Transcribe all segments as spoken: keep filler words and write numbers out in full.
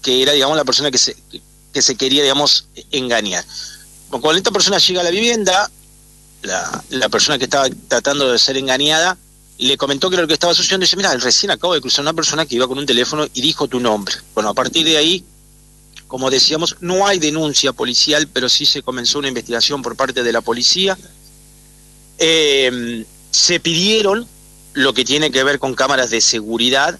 que era, digamos, la persona que se, que se quería, digamos, engañar. Cuando esta persona llega a la vivienda, la, la persona que estaba tratando de ser engañada le comentó que era lo que estaba sucediendo y dice, mira, recién acabo de cruzar una persona que iba con un teléfono y dijo tu nombre. Bueno, a partir de ahí, como decíamos, no hay denuncia policial, pero sí se comenzó una investigación por parte de la policía. Eh, se pidieron lo que tiene que ver con cámaras de seguridad.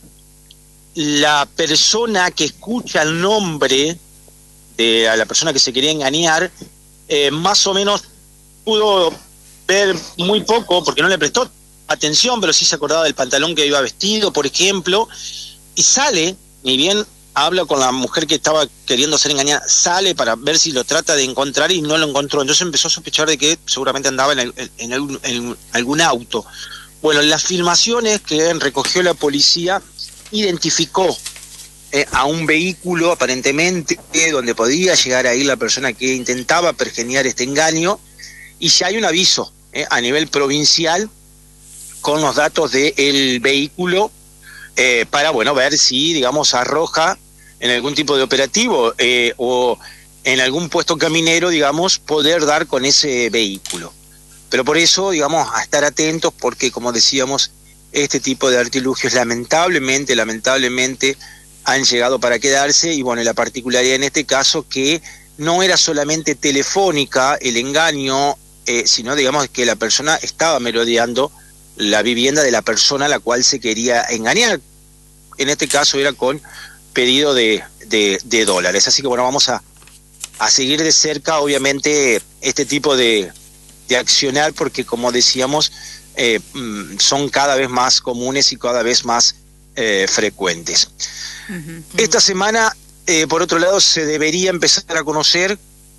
La persona que escucha el nombre de a la persona que se quería engañar, eh, más o menos pudo ver muy poco, porque no le prestó atención, pero sí se acordaba del pantalón que iba vestido, por ejemplo, y sale, ni bien habla con la mujer que estaba queriendo ser engañada, sale para ver si lo trata de encontrar y no lo encontró. Entonces empezó a sospechar de que seguramente andaba en, el, en, el, en algún auto. Bueno, las filmaciones que recogió la policía identificó eh, a un vehículo aparentemente eh, donde podía llegar a ir la persona que intentaba pergeñar este engaño, y ya hay un aviso eh, a nivel provincial con los datos del vehículo eh, para, bueno, ver si, digamos, arroja en algún tipo de operativo eh, o en algún puesto caminero, digamos, poder dar con ese vehículo. Pero por eso, digamos, a estar atentos porque, como decíamos, este tipo de artilugios lamentablemente, lamentablemente han llegado para quedarse, y bueno, la particularidad en este caso que no era solamente telefónica el engaño, eh, sino, digamos, que la persona estaba merodeando la vivienda de la persona a la cual se quería engañar. En este caso era con pedido de, de, de dólares. Así que bueno, vamos a, a seguir de cerca, obviamente, este tipo de, de accionar, porque como decíamos, eh, son cada vez más comunes y cada vez más eh, frecuentes. Uh-huh, uh-huh. Esta semana, eh, por otro lado, se debería empezar a conocer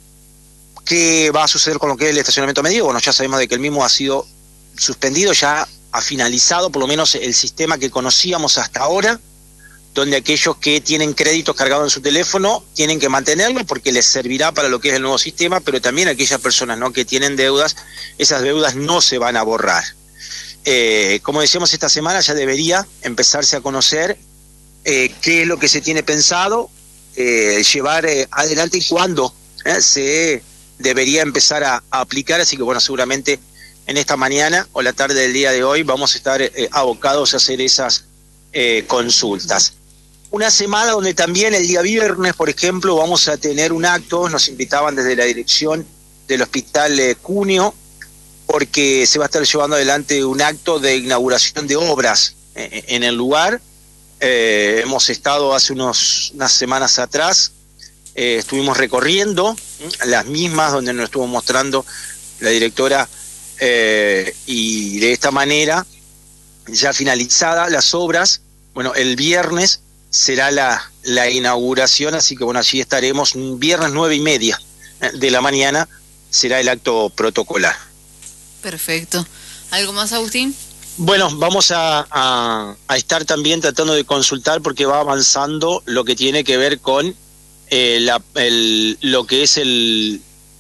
qué va a suceder con lo que es el estacionamiento medido. Bueno, ya sabemos de que el mismo ha sido suspendido, ya ha finalizado por lo menos el sistema que conocíamos hasta ahora, donde aquellos que tienen créditos cargados en su teléfono tienen que mantenerlo porque les servirá para lo que es el nuevo sistema, pero también aquellas personas, ¿no?, que tienen deudas, esas deudas no se van a borrar. Eh, como decíamos, esta semana ya debería empezarse a conocer eh, qué es lo que se tiene pensado eh, llevar eh, adelante y cuándo eh, se debería empezar a, a aplicar, así que bueno, seguramente en esta mañana o la tarde del día de hoy vamos a estar eh, abocados a hacer esas eh, consultas. Una semana donde también el día viernes, por ejemplo, vamos a tener un acto, nos invitaban desde la dirección del Hospital eh, Cuneo, porque se va a estar llevando adelante un acto de inauguración de obras eh, en el lugar. Eh, hemos estado hace unos, unas semanas atrás, eh, estuvimos recorriendo ¿eh? las mismas donde nos estuvo mostrando la directora. Eh, y de esta manera, ya finalizadas las obras, bueno, el viernes será la, la inauguración, así que bueno, allí estaremos, viernes nueve y media de la mañana será el acto protocolar. Perfecto. ¿Algo más, Agustín? Bueno, vamos a, a, a estar también tratando de consultar porque va avanzando lo que tiene que ver con eh, la, el, lo que es el...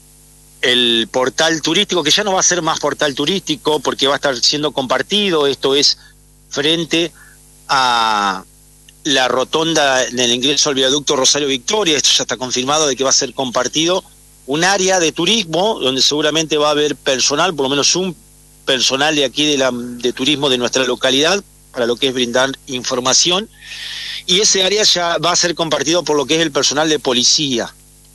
el portal turístico, que ya no va a ser más portal turístico porque va a estar siendo compartido. Esto es frente a la rotonda del ingreso al viaducto Rosario Victoria. Esto ya está confirmado de que va a ser compartido un área de turismo donde seguramente va a haber personal, por lo menos un personal de aquí de, la, de turismo de nuestra localidad, para lo que es brindar información, y ese área ya va a ser compartido por lo que es el personal de policía.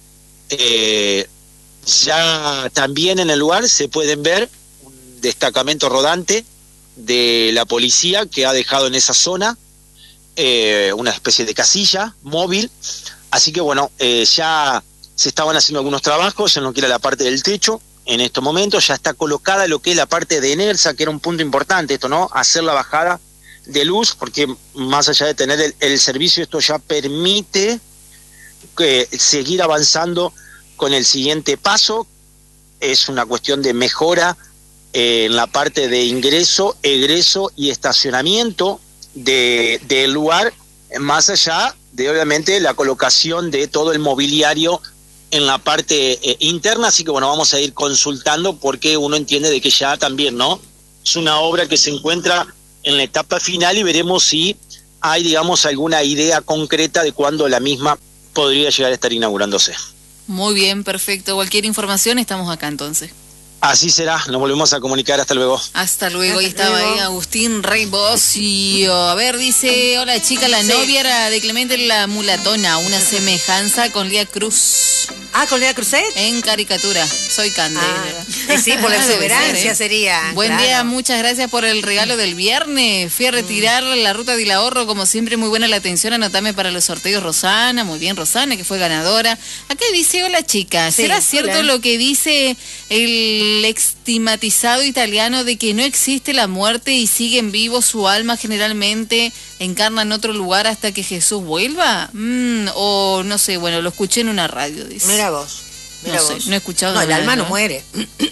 Eh, Ya también en el lugar se pueden ver un destacamento rodante de la policía que ha dejado en esa zona eh, una especie de casilla móvil, así que bueno, eh, ya se estaban haciendo algunos trabajos en lo que era la parte del techo. En estos momentos ya está colocada lo que es la parte de ENERSA, que era un punto importante esto, ¿no? Hacer la bajada de luz, porque más allá de tener el, el servicio, esto ya permite que, seguir avanzando con el siguiente paso. Es una cuestión de mejora eh, en la parte de ingreso, egreso y estacionamiento de, del lugar, más allá de obviamente la colocación de todo el mobiliario en la parte eh, interna. Así que bueno, vamos a ir consultando porque uno entiende de que ya también, ¿no?, es una obra que se encuentra en la etapa final y veremos si hay, digamos, alguna idea concreta de cuándo la misma podría llegar a estar inaugurándose. Muy bien, perfecto. Cualquier información, estamos acá entonces. Así será, nos volvemos a comunicar, hasta luego. Hasta luego, Hasta ahí estaba luego. ahí Agustín Rey Bocio. A ver, dice, hola chica, la Sí. novia era de Clemente la Mulatona, una semejanza con Lía Cruz Ah, con Lea Cruzet. en caricatura. Soy Candela. Ah, sí, por la Debe ser, exuberancia ¿eh? sería. Buen claro. día, muchas gracias por el regalo del viernes. Fui a retirar la ruta del ahorro, como siempre, muy buena la atención. Anotame para los sorteos, Rosana. Muy bien, Rosana, que fue ganadora. Acá dice, hola chica, Sí, ¿será cierto hola. lo que dice el estigmatizado italiano de que no existe la muerte y siguen vivos, su alma generalmente encarna en otro lugar hasta que Jesús vuelva? Mm, o no sé, bueno, lo escuché en una radio, dice. Mira vos. Mira No sé, vos. no he escuchado No, el nada, alma no ¿no? muere.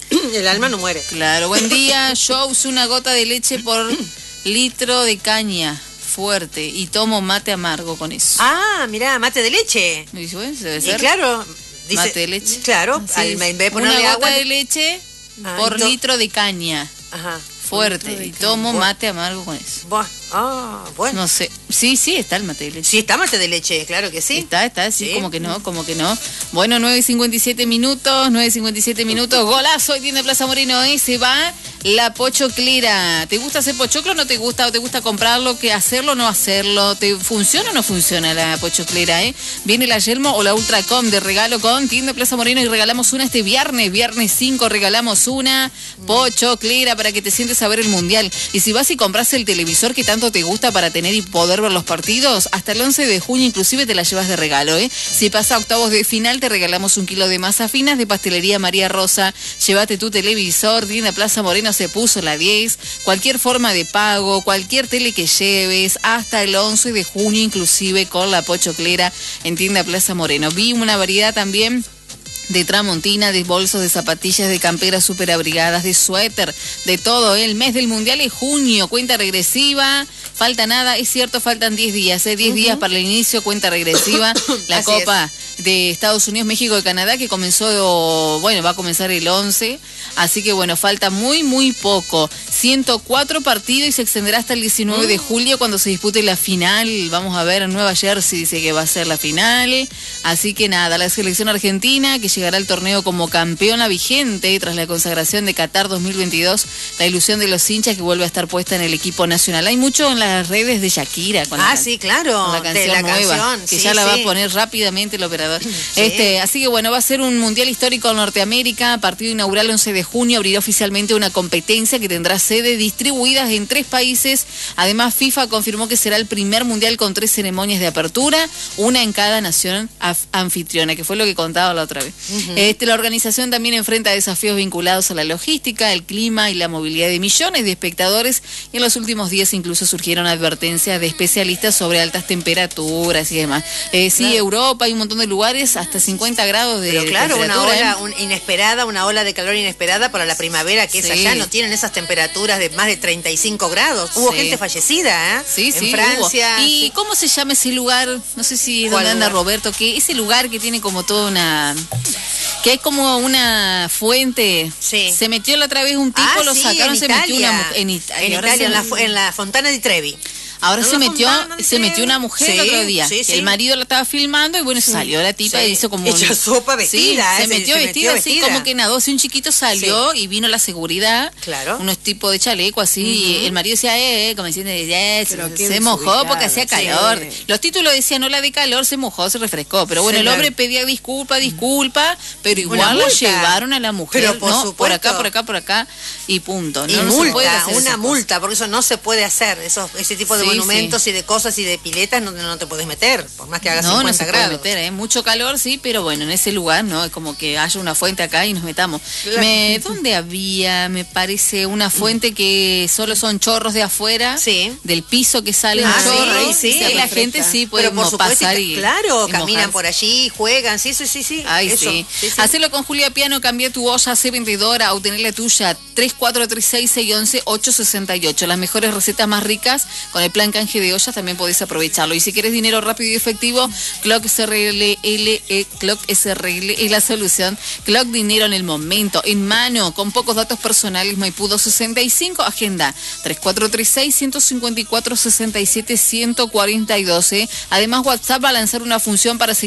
El alma no muere. Claro, buen día. Yo uso una gota de leche por litro de caña fuerte y tomo mate amargo con eso. Ah, mirá, mate de leche. Y dice, bueno, debe Y ser claro. Dice, mate de leche. Claro, Así al, es. en vez de ponerle una agua. gota de leche Ah, por y to- litro de caña Ajá. fuerte Litro de y caña. tomo Bueno. mate amargo con eso. Bueno, ah, bueno. No sé. Sí, sí, está el mate de leche. Sí, está mate de leche, claro que sí. Está, está, sí, Sí. como que no, como que no. Bueno, nueve cincuenta y siete minutos, nueve cincuenta y siete minutos, golazo, hoy tiene Plaza Moreno, ¿eh? Se va la pochoclera. ¿Te gusta hacer pochoclo o no te gusta? ¿O te gusta comprarlo, que hacerlo o no hacerlo? ¿Te funciona o no funciona la pochoclera, eh? Viene la Yelmo o la Ultracom de regalo con Tienda Plaza Moreno y regalamos una este viernes, viernes cinco, regalamos una pochoclera para que te sientes a ver el Mundial. Y si vas y compras el televisor que tanto te gusta para tener y poder ver los partidos, hasta el once de junio inclusive te la llevas de regalo, ¿eh? Si pasa a octavos de final, te regalamos un kilo de masa finas de Pastelería María Rosa. Llévate tu televisor, Tienda Plaza Moreno se puso la diez. Cualquier forma de pago, cualquier tele que lleves, hasta el once de junio inclusive con la pochoclera en Tienda Plaza Moreno. Vi una variedad también de tramontina, de bolsos, de zapatillas, de camperas super abrigadas, de suéter, de todo. El mes del Mundial es junio, cuenta regresiva, falta nada, es cierto, faltan diez días, ¿eh? diez días para el inicio, cuenta regresiva. La Así Copa de Estados Unidos, México y Canadá, que comenzó, bueno, va a comenzar el once, así que bueno, falta muy, muy poco. ciento cuatro partidos y se extenderá hasta el diecinueve de julio cuando se dispute la final. Vamos a ver, en Nueva Jersey dice que va a ser la final. Así que nada, la selección argentina que llegará al torneo como campeona vigente tras la consagración de Qatar dos mil veintidós, la ilusión de los hinchas que vuelve a estar puesta en el equipo nacional. Hay mucho en las redes de Shakira con Ah, la, sí, claro. con la de canción la nueva, canción, que sí, ya la va sí. a poner rápidamente el operador. Este, así que bueno, va a ser un mundial histórico en Norteamérica, partido inaugural once de junio, abrirá oficialmente una competencia que tendrá sedes distribuidas en tres países. Además, FIFA confirmó que será el primer mundial con tres ceremonias de apertura, una en cada nación af- anfitriona, que fue lo que contaba la otra vez. Ujú. Este, la organización también enfrenta desafíos vinculados a la logística, el clima y la movilidad de millones de espectadores, y en los últimos días incluso surgieron advertencias de especialistas sobre altas temperaturas y demás. Eh, sí, Claro. Europa, hay un montón de lugares, hasta cincuenta grados de Pero claro, una temperatura, ola ¿eh? un- inesperada, una ola de calor inesperada para la primavera, que es Sí. allá, no tienen esas temperaturas de más de treinta y cinco grados. Hubo Sí. gente fallecida, ¿eh? Sí, sí, En Francia. hubo. ¿Y sí. cómo se llama ese lugar? No sé si es ¿Cuál donde anda lugar? Roberto, que ese lugar que tiene como toda una... que es como una fuente. Sí. Se metió la otra vez un tipo, Ah, lo sí, sacaron, en se metió una Italia. mujer. En, Ita- En y ahora Italia, se- en la, fu- en la Fontana di Trevi. Ahora En se la metió, Fontana di se metió Trevi. una mujer Sí, el otro día. sí, sí. El marido la estaba filmando y bueno, salió la tipa Sí. y hizo como Echó sopa vestida, Sí, eh, se se- metió se vestida metió así vestida. como que nadó. Si un chiquito salió y vino la seguridad, Claro. unos tipos de chaleco así, y el marido decía, eh, eh, como diciendo, eh, se, Pero qué se mojó desubicado, porque hacía sí. calor. Los títulos decían, no la de calor, se mojó, se refrescó. Pero bueno, Sí, el claro. hombre pedía disculpa, disculpa, pero Una igual la multa. llevaron a la mujer, Pero por ¿no? Por supuesto. acá, por acá, por acá, y punto. Y No, no se puede multa, hacer una esas cosas. multa, porque eso no se puede hacer. Esos, ese tipo de Sí, monumentos y de cosas y de piletas no, no te puedes meter, por más que hagas No, no cincuenta se grados. puede meter, ¿eh? Mucho calor, sí, pero bueno, en ese lugar, ¿no? Es como que haya una fuente acá y nos metamos. Claro. Me, ¿Dónde había, me parece, una fuente que solo son chorros de afuera? Sí. Del piso que salen Ah, chorros. sí, sí, y la refresca. gente sí puede Pero por supuesto, pasar y claro, y caminan mojarse. por allí, juegan, sí, sí, sí, sí. Ay, eso, sí. sí, sí. Hacelo con Julia Piano, cambia tu olla C vendedora, obtener la tuya, tres cuatro tres seis, seis uno uno, ocho seis ocho. Las mejores recetas más ricas con el plan canje de ollas también podés aprovecharlo. Y si quieres dinero rápido y efectivo, Clock S R L, eh, Clock S R L es la solución. Clock Dinero en el momento, en mano, con pocos datos personales. Maipú doscientos sesenta y cinco, agenda tres cuatro tres seis, uno cinco cuatro, seis siete uno cuatro dos. Además, WhatsApp va a lanzar una función para seguir